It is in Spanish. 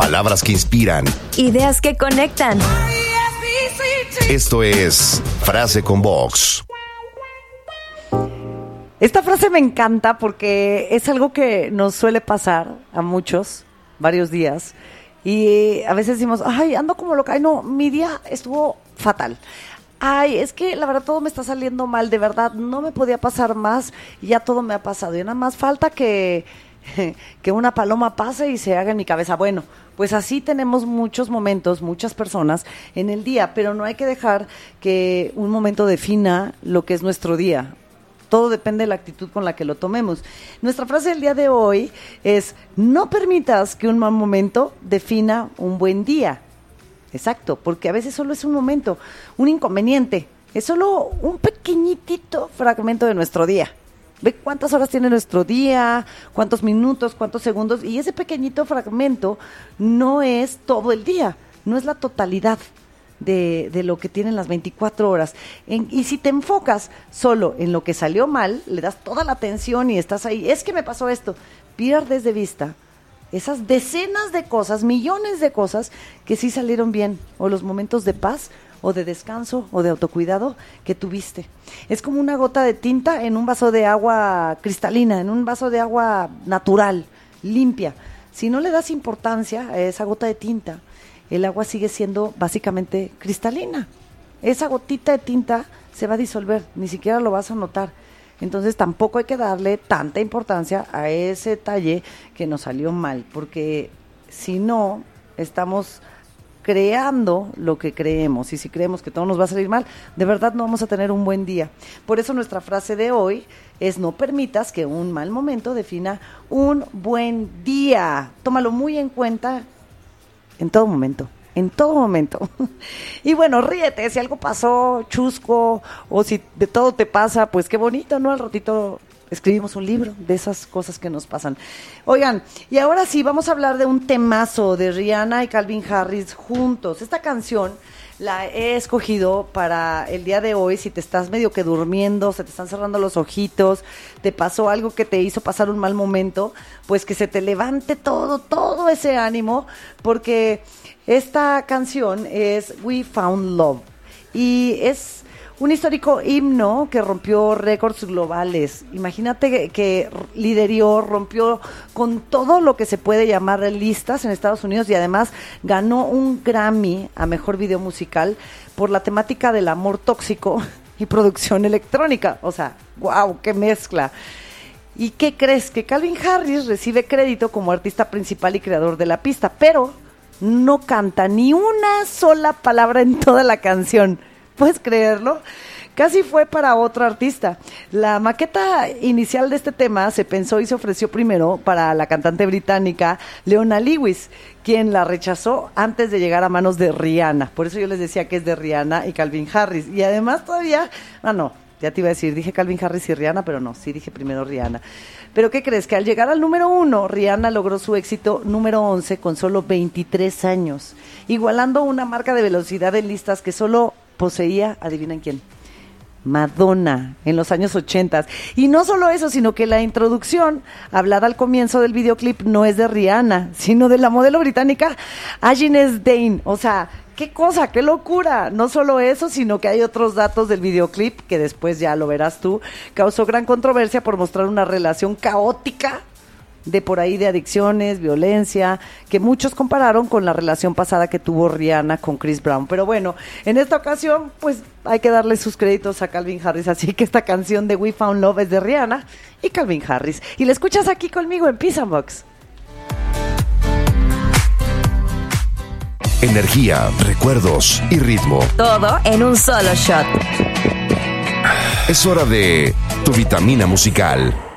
Palabras que inspiran. Ideas que conectan. Esto es Frase con Vox. Esta frase me encanta porque es algo que nos suele pasar a muchos, varios días. Y a veces decimos, ay, ando como loca. Ay, no, mi día estuvo fatal. Ay, es que la verdad todo me está saliendo mal. De verdad, no me podía pasar más y ya todo me ha pasado. Y nada más falta que una paloma pase y se haga en mi cabeza. Bueno, pues así tenemos muchos momentos, muchas personas en el día, pero no hay que dejar que un momento defina lo que es nuestro día. Todo depende de la actitud con la que lo tomemos. Nuestra frase del día de hoy es: no permitas que un mal momento defina un buen día. Exacto, porque a veces solo es un momento, un inconveniente. Es solo un pequeñitito fragmento de nuestro día. Ve cuántas horas tiene nuestro día, cuántos minutos, cuántos segundos, y ese pequeñito fragmento no es todo el día, no es la totalidad de lo que tienen las 24 horas. Y si te enfocas solo en lo que salió mal, le das toda la atención y estás ahí, es que me pasó esto, pierdes de vista esas decenas de cosas, millones de cosas que sí salieron bien, o los momentos de paz, o de descanso, o de autocuidado que tuviste. Es como una gota de tinta en un vaso de agua cristalina, en un vaso de agua natural, limpia. Si no le das importancia a esa gota de tinta, el agua sigue siendo básicamente cristalina. Esa gotita de tinta se va a disolver, ni siquiera lo vas a notar. Entonces tampoco hay que darle tanta importancia a ese detalle que nos salió mal, porque si no, estamos creando lo que creemos, y si creemos que todo nos va a salir mal, de verdad no vamos a tener un buen día. Por eso nuestra frase de hoy es: no permitas que un mal momento defina un buen día. Tómalo muy en cuenta en todo momento. En todo momento. Y bueno, ríete, si algo pasó chusco o si de todo te pasa, pues qué bonito, ¿no? Al ratito escribimos un libro de esas cosas que nos pasan. Oigan, y ahora sí, vamos a hablar de un temazo de Rihanna y Calvin Harris juntos. Esta canción la he escogido para el día de hoy. Si te estás medio que durmiendo, se te están cerrando los ojitos, te pasó algo que te hizo pasar un mal momento, pues que se te levante todo ese ánimo, porque esta canción es We Found Love y es un histórico himno que rompió récords globales. Imagínate que lideró, rompió con todo lo que se puede llamar listas en Estados Unidos, y además ganó un Grammy a Mejor Video Musical por la temática del amor tóxico y producción electrónica. O sea, ¡wow! ¡Qué mezcla! ¿Y qué crees? Que Calvin Harris recibe crédito como artista principal y creador de la pista, pero no canta ni una sola palabra en toda la canción. ¿Puedes creerlo? Casi fue para otro artista. La maqueta inicial de este tema se pensó y se ofreció primero para la cantante británica Leona Lewis, quien la rechazó antes de llegar a manos de Rihanna. Por eso yo les decía que es de Rihanna y Calvin Harris. Y además todavía, ya te iba a decir, dije Calvin Harris y Rihanna, pero no, sí dije primero Rihanna. Pero ¿qué crees? Que al llegar al número 1, Rihanna logró su éxito número 11 con solo 23 años, igualando una marca de velocidad en listas que solo poseía, adivinen quién, Madonna, en los años 80. Y no solo eso, sino que la introducción hablada al comienzo del videoclip no es de Rihanna, sino de la modelo británica Agnes Dane. O sea, qué cosa, qué locura. No solo eso, sino que hay otros datos del videoclip que después ya lo verás tú. Causó gran controversia por mostrar una relación caótica de por ahí de adicciones, violencia, que muchos compararon con la relación pasada que tuvo Rihanna con Chris Brown. Pero bueno, en esta ocasión, pues hay que darle sus créditos a Calvin Harris, así que esta canción de We Found Love es de Rihanna y Calvin Harris. Y la escuchas aquí conmigo en Pizza Box. Energía, recuerdos y ritmo. Todo en un solo shot. Es hora de tu vitamina musical.